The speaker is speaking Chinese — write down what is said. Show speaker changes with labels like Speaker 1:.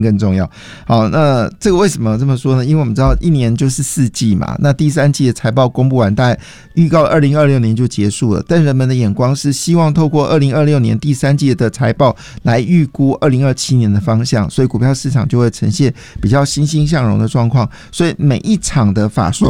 Speaker 1: 更重要。好，那这个为什么这么说呢？因为我们知道一年就是4季嘛，那第3季的财报公布完，大概预告2026年就结束了，但人们的眼光是希望透过2026年第3季的财报来预估2027年的方向，所以股票市场就会呈现比较欣欣向荣的状况。所以每一场的法说